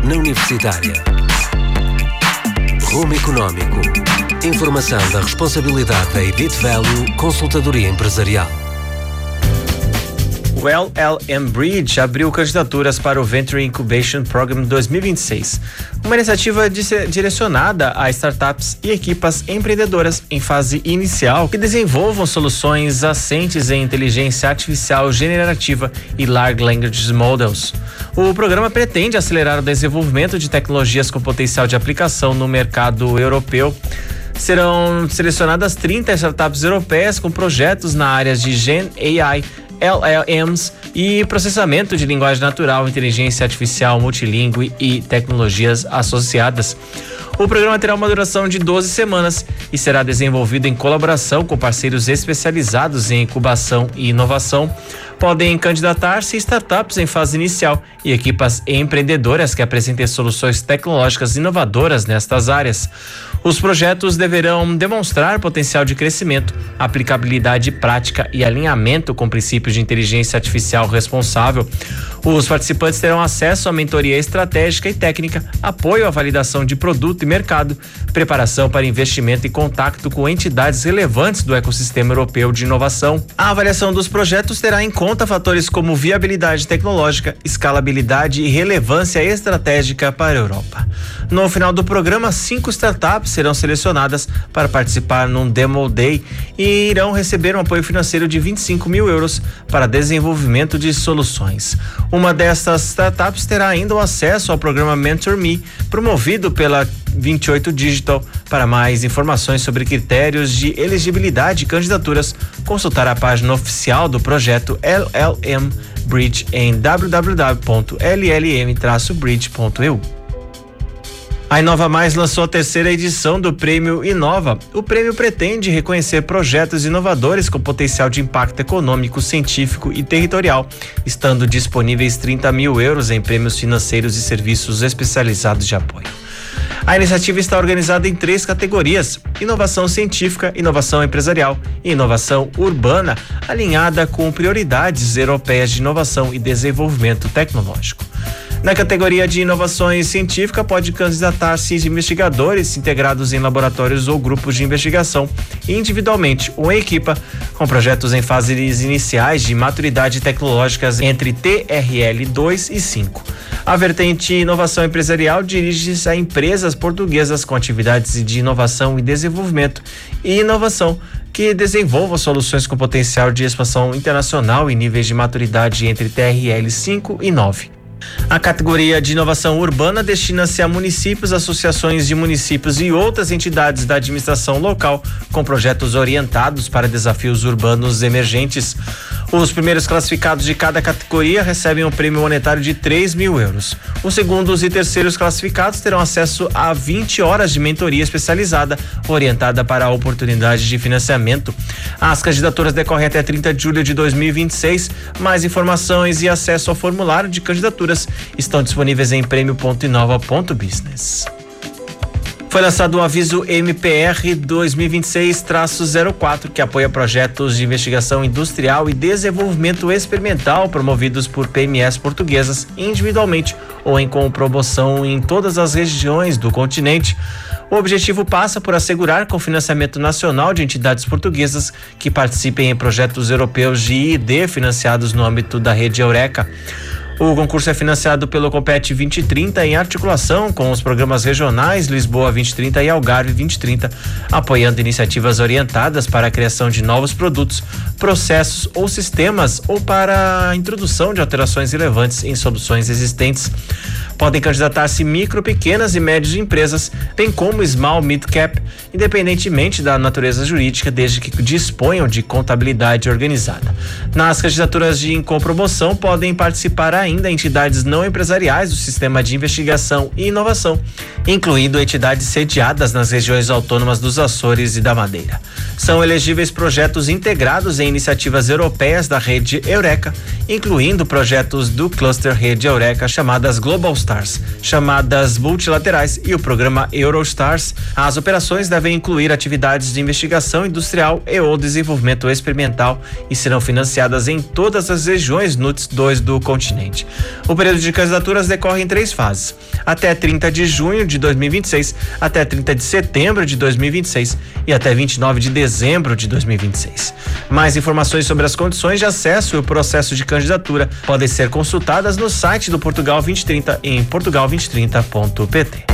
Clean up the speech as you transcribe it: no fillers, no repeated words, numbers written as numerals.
na Universitária. Rumo Económico. Informação da responsabilidade da Edit Value Consultadoria Empresarial. O LLM Bridge abriu candidaturas para o Venture Incubation Program 2026, uma iniciativa direcionada a startups e equipas empreendedoras em fase inicial que desenvolvam soluções assentes em inteligência artificial generativa e Large Language Models. O programa pretende acelerar o desenvolvimento de tecnologias com potencial de aplicação no mercado europeu. Serão selecionadas 30 startups europeias com projetos na área de Gen AI, LLMs e processamento de linguagem natural, inteligência artificial multilingüe e tecnologias associadas. O programa terá uma duração de 12 semanas e será desenvolvido em colaboração com parceiros especializados em incubação e inovação. Podem candidatar-se startups em fase inicial e equipas empreendedoras que apresentem soluções tecnológicas inovadoras nestas áreas. Os projetos deverão demonstrar potencial de crescimento, aplicabilidade prática e alinhamento com princípios de inteligência artificial responsável. Os participantes terão acesso a mentoria estratégica e técnica, apoio à validação de produto e mercado, preparação para investimento e contato com entidades relevantes do ecossistema europeu de inovação. A avaliação dos projetos terá em conta fatores como viabilidade tecnológica, escalabilidade e relevância estratégica para a Europa. No final do programa, 5 startups serão selecionadas para participar num Demo Day e irão receber um apoio financeiro de 25 mil euros para desenvolvimento de soluções. Uma dessas startups terá ainda o acesso ao programa Mentor Me, promovido pela 28 Digital. Para mais informações sobre critérios de elegibilidade e candidaturas, consultar a página oficial do projeto LLM Bridge em www.llm-bridge.eu. A Inova Mais lançou a terceira edição do Prêmio Inova. O prêmio pretende reconhecer projetos inovadores com potencial de impacto econômico, científico e territorial, estando disponíveis 30 mil euros em prêmios financeiros e serviços especializados de apoio. A iniciativa está organizada em 3 categorias: inovação científica, inovação empresarial e inovação urbana, alinhada com prioridades europeias de inovação e desenvolvimento tecnológico. Na categoria de inovações científica, pode candidatar-se investigadores integrados em laboratórios ou grupos de investigação, individualmente ou em equipa, com projetos em fases iniciais de maturidade tecnológicas entre TRL 2 e 5. A vertente inovação empresarial dirige-se a empresas portuguesas com atividades de inovação e desenvolvimento e inovação que desenvolvam soluções com potencial de expansão internacional em níveis de maturidade entre TRL 5 e 9. A categoria de inovação urbana destina-se a municípios, associações de municípios e outras entidades da administração local com projetos orientados para desafios urbanos emergentes. Os primeiros classificados de cada categoria recebem um prêmio monetário de 3 mil euros. Os segundos e terceiros classificados terão acesso a 20 horas de mentoria especializada orientada para a oportunidade de financiamento. As candidaturas decorrem até 30 de julho de 2026. Mais informações e acesso ao formulário de candidaturas estão disponíveis em prêmio.inova.business. Foi lançado o aviso MPR 2026-04, que apoia projetos de investigação industrial e desenvolvimento experimental promovidos por PMEs portuguesas individualmente ou em promoção em todas as regiões do continente. O objetivo passa por assegurar cofinanciamento nacional de entidades portuguesas que participem em projetos europeus de I&D financiados no âmbito da rede Eureka. O concurso é financiado pelo Compete 2030 em articulação com os programas regionais Lisboa 2030 e Algarve 2030, apoiando iniciativas orientadas para a criação de novos produtos, processos ou sistemas ou para a introdução de alterações relevantes em soluções existentes. Podem candidatar-se micro, pequenas e médias empresas, bem como small mid cap, independentemente da natureza jurídica, desde que disponham de contabilidade organizada. Nas candidaturas de promoção podem participar ainda entidades não empresariais do sistema de investigação e inovação, incluindo entidades sediadas nas regiões autônomas dos Açores e da Madeira. São elegíveis projetos integrados em iniciativas europeias da rede Eureka, incluindo projetos do Cluster Rede Eureka chamadas Global Eurostars, chamadas multilaterais, e o programa Eurostars. As operações devem incluir atividades de investigação industrial e ou desenvolvimento experimental e serão financiadas em todas as regiões NUTS 2 do continente. O período de candidaturas decorre em 3 fases: até 30 de junho de 2026, até 30 de setembro de 2026 e até 29 de dezembro de 2026. Mais informações sobre as condições de acesso e o processo de candidatura podem ser consultadas no site do Portugal 2030 em portugal2030.pt.